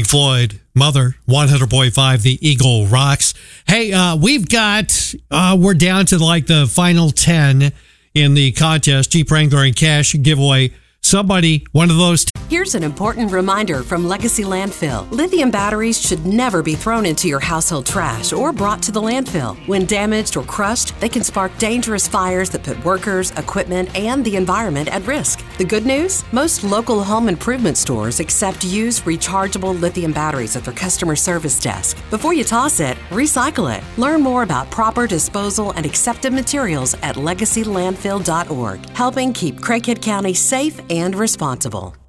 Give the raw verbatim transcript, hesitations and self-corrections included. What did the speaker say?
Pink Floyd, Mother, one hundred point five, The Eagle Rocks. Hey, uh, we've got, uh, we're down to like the final ten in the contest, Jeep Wrangler and Cash giveaway. Somebody, one of those. T- Here's an important reminder from Legacy Landfill. Lithium batteries should never be thrown into your household trash or brought to the landfill. When damaged or crushed, they can spark dangerous fires that put workers, equipment, and the environment at risk. The good news? Most local home improvement stores accept used rechargeable lithium batteries at their customer service desk. Before you toss it, recycle it. Learn more about proper disposal and accepted materials at legacy landfill dot org, helping keep Craighead County safe and responsible.